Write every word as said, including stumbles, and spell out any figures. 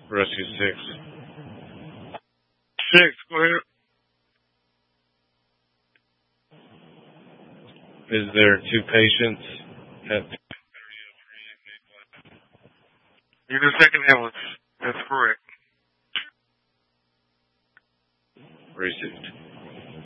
Rescue six. Six, go ahead. Is there two patients at You're the second ambulance. That's correct. received?